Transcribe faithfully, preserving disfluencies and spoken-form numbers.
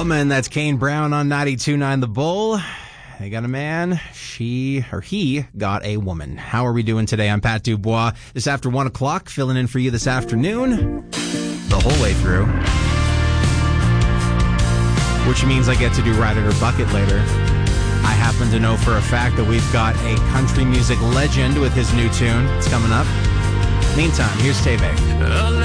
Woman, that's Kane Brown on ninety-two point nine The Bull. They got a man, she, or he, got a woman. How are we doing today? I'm Pat Dubois. This after one o'clock, filling in for you this afternoon, the whole way through. Which means I get to do Ride It or Bucket later. I happen to know for a fact that we've got a country music legend with his new tune. It's coming up. Meantime, here's Teve.